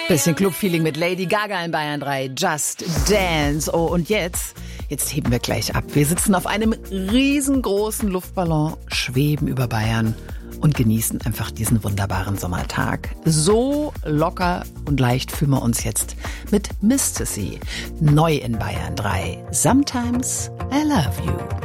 Bisschen Clubfeeling mit Lady Gaga in Bayern 3. Just Dance. Oh, und jetzt heben wir gleich ab. Wir sitzen auf einem riesengroßen Luftballon, schweben über Bayern und genießen einfach diesen wunderbaren Sommertag. So locker und leicht fühlen wir uns jetzt mit Mistasy. Neu in Bayern 3. Sometimes I Love You.